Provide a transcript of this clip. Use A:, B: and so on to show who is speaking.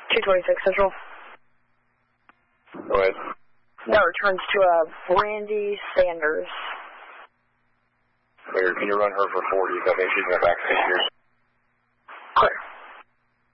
A: 226 Central.
B: Go ahead.
A: That returns to Brandy Sanders.
B: Clear. Can you run her for 40? I think she's in the back seat here.